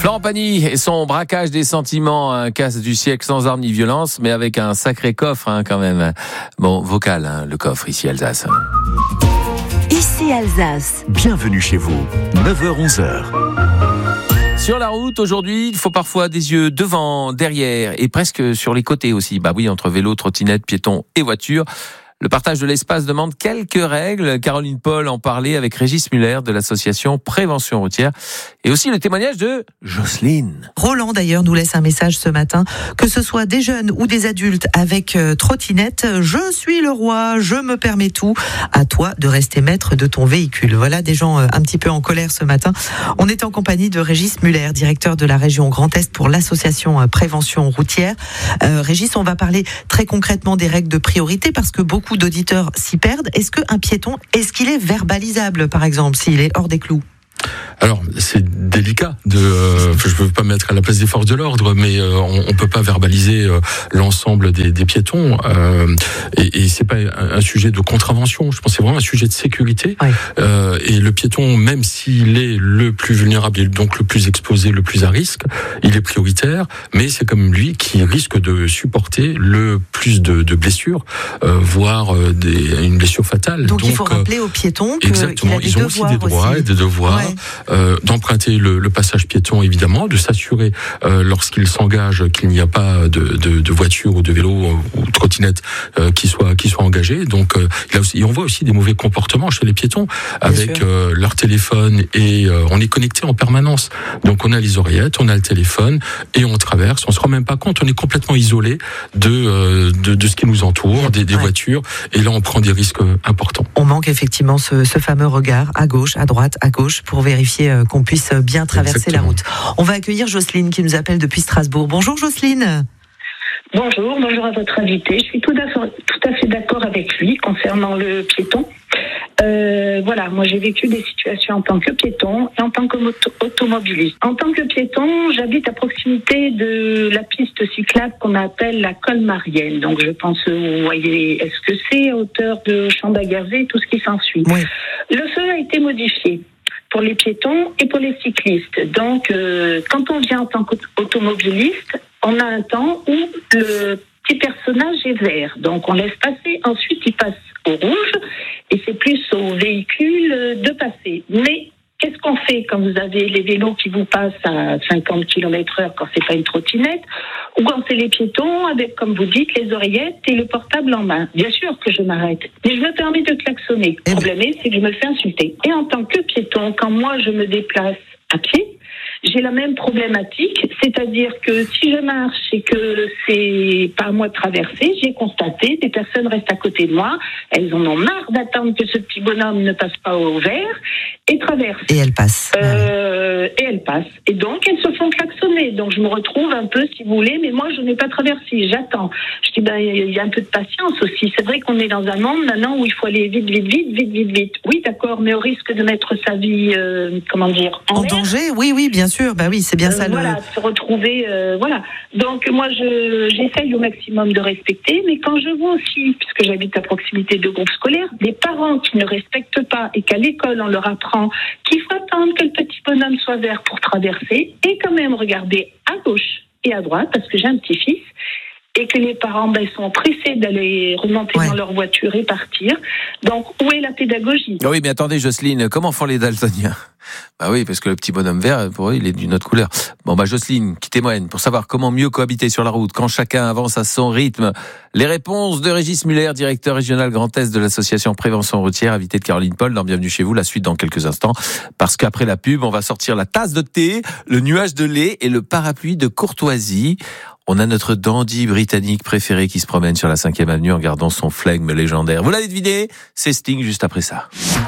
Florent Pagny et son braquage des sentiments, un casse du siècle sans armes ni violence, mais avec un sacré coffre quand même. Bon, vocal, le coffre, ici Alsace. Ici Alsace. Bienvenue chez vous, 9h-11h. Sur la route, aujourd'hui, il faut parfois des yeux devant, derrière et presque sur les côtés aussi. Bah oui, entre vélo, trottinette, piéton et voiture. Le partage de l'espace demande quelques règles. Caroline Paul en parlait avec Régis Muller de l'association Prévention Routière. Et aussi le témoignage de Jocelyne. Roland d'ailleurs nous laisse un message ce matin. Que ce soit des jeunes ou des adultes avec trottinette, je suis le roi, je me permets tout. À toi de rester maître de ton véhicule. Voilà des gens un petit peu en colère ce matin. On est en compagnie de Régis Muller, directeur de la région Grand Est pour l'association Prévention Routière. Régis, on va parler très concrètement des règles de priorité parce que beaucoup d'auditeurs s'y perdent. Est-ce qu'un piéton, est-ce qu'il est verbalisable, par exemple, s'il est hors des clous ? Alors, c'est délicat je veux pas mettre à la place des forces de l'ordre, mais on peut pas verbaliser l'ensemble des piétons, et c'est pas un sujet de contravention. Je pense que c'est vraiment un sujet de sécurité. Oui. Et le piéton, même s'il est le plus vulnérable et donc le plus exposé, le plus à risque, il est prioritaire, mais c'est comme lui qui risque de supporter le plus de blessures, voire une blessure fatale. Donc il faut rappeler aux piétons qu'il a des devoirs. Ils ont aussi des droits et des devoirs. Ouais. D'emprunter le passage piéton évidemment, de s'assurer lorsqu'il s'engage qu'il n'y a pas de voiture ou de vélo ou de trottinette qui soit engagé. Donc là aussi, et on voit aussi des mauvais comportements chez les piétons avec leur téléphone, et on est connecté en permanence. Donc on a les oreillettes, on a le téléphone et on traverse. On se rend même pas compte, on est complètement isolé de ce qui nous entoure, des voitures, et là on prend des risques importants. On manque effectivement ce fameux regard à gauche, à droite, à gauche pour vérifier qu'on puisse bien traverser la route. On va accueillir Jocelyne qui nous appelle depuis Strasbourg. Bonjour Jocelyne. Bonjour à votre invité. Je suis tout à fait d'accord avec lui concernant le piéton. Voilà, moi j'ai vécu des situations en tant que piéton et en tant qu'automobiliste. En tant que piéton, j'habite à proximité de la piste cyclable qu'on appelle la Colmarienne. Donc je pense, vous voyez, est-ce que c'est à hauteur de Champ-d'Agarzé et tout ce qui s'ensuit. Oui. Le feu a été modifié pour les piétons et pour les cyclistes. Donc, quand on vient en tant qu'automobiliste, on a un temps où le petit personnage est vert. Donc, on laisse passer. Ensuite, il passe au rouge. Et c'est plus au véhicule de passer. Mais qu'est-ce qu'on fait quand vous avez les vélos qui vous passent à 50 km/h quand c'est pas une trottinette, ou quand c'est les piétons avec, comme vous dites, les oreillettes et le portable en main? Bien sûr que je m'arrête, mais je me permets de klaxonner. Le problème c'est que je me fais insulter. Et en tant que piéton, quand moi je me déplace à pied, j'ai la même problématique, c'est-à-dire que si je marche et que c'est pas à moi de traverser, j'ai constaté, des personnes restent à côté de moi, elles en ont marre d'attendre que ce petit bonhomme ne passe pas au vert et traversent. Et elles passent. Et elles passent. Et donc, elles se font klaxonner. Donc, je me retrouve un peu, si vous voulez, mais moi, je n'ai pas traversé, j'attends. Je dis, il y a un peu de patience aussi. C'est vrai qu'on est dans un monde maintenant où il faut aller vite. Oui, d'accord, mais au risque de mettre sa vie, en danger, oui, bien sûr. Bah oui, c'est bien ça. Voilà, se retrouver, voilà. Donc, moi, j'essaye au maximum de respecter, mais quand je vois aussi, puisque j'habite à proximité de groupes scolaires, des parents qui ne respectent pas et qu'à l'école, on leur apprend qu'il faut attendre que le petit bonhomme soit vert pour traverser et quand même regarder à gauche et à droite, parce que j'ai un petit-fils, et que les parents sont pressés d'aller remonter dans leur voiture et partir. Donc, où est la pédagogie ? Oui, mais attendez, Jocelyne, comment font les daltoniens ? Bah oui, parce que le petit bonhomme vert, pour eux, il est d'une autre couleur. Bon, Jocelyne, qui témoigne pour savoir comment mieux cohabiter sur la route quand chacun avance à son rythme. Les réponses de Régis Muller, directeur régional Grand Est de l'association Prévention Routière, invité de Caroline Paul dans Bienvenue chez vous. La suite dans quelques instants, parce qu'après la pub, on va sortir la tasse de thé, le nuage de lait et le parapluie de courtoisie. On a notre dandy britannique préféré qui se promène sur la 5e avenue en gardant son flegme légendaire. Vous l'avez deviné, c'est Sting juste après ça.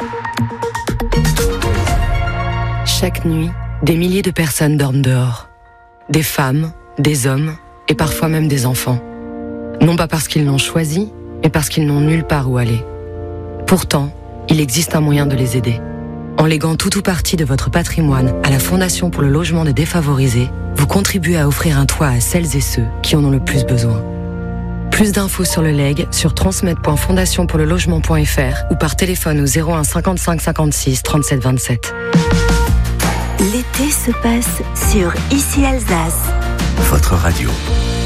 Chaque nuit, des milliers de personnes dorment dehors. Des femmes, des hommes et parfois même des enfants. Non pas parce qu'ils l'ont choisi, mais parce qu'ils n'ont nulle part où aller. Pourtant, il existe un moyen de les aider. En léguant tout ou partie de votre patrimoine à la Fondation pour le logement des défavorisés, vous contribuez à offrir un toit à celles et ceux qui en ont le plus besoin. Plus d'infos sur le legs sur transmet.fondationpourlelogement.fr ou par téléphone au 01 55 56 37 27. L'été se passe sur Ici Alsace. Votre radio.